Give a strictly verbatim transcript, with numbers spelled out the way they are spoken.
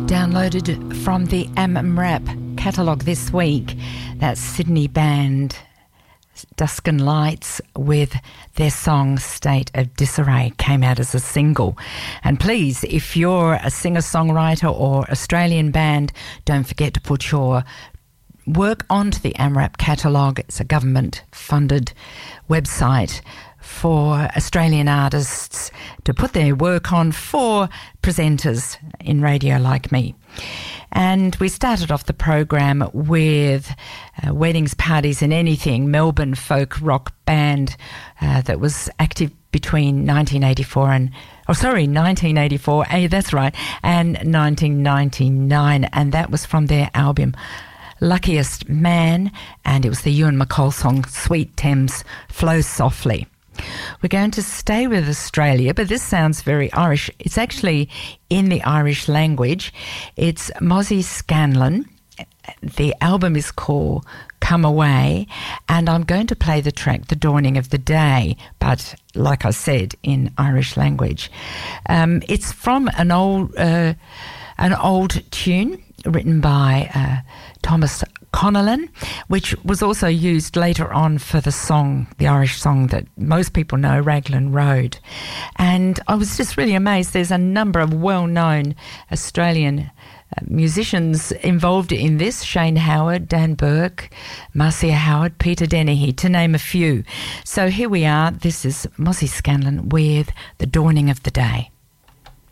Downloaded from the AmRap catalogue this week, that Sydney band Dusk and Lights with their song State of Disarray came out as a single. And please, if you're a singer-songwriter or Australian band, don't forget to put your work onto the AmRap catalogue. It's a government-funded website for Australian artists to put their work on for presenters in radio like me. And we started off the program with uh, Weddings, Parties and Anything, Melbourne folk rock band uh, that was active between nineteen eighty-four and, oh sorry, nineteen eighty-four, hey, that's right, and nineteen ninety-nine, and that was from their album Luckiest Man, and it was the Ewan McColl song Sweet Thames Flows Softly. We're going to stay with Australia, but this sounds very Irish. It's actually in the Irish language. It's Mossie Scanlon. The album is called Come Away, and I'm going to play the track The Dawning of the Day, but like I said, in Irish language. Um, it's from an old, uh, an old tune written by uh, Thomas Connellan, which was also used later on for the song, the Irish song that most people know, Raglan Road. And I was just really amazed. There's a number of well-known Australian uh, musicians involved in this: Shane Howard, Dan Burke, Marcia Howard, Peter Dennehy, to name a few. So here we are. This is Mossie Scanlon with The Dawning of the Day.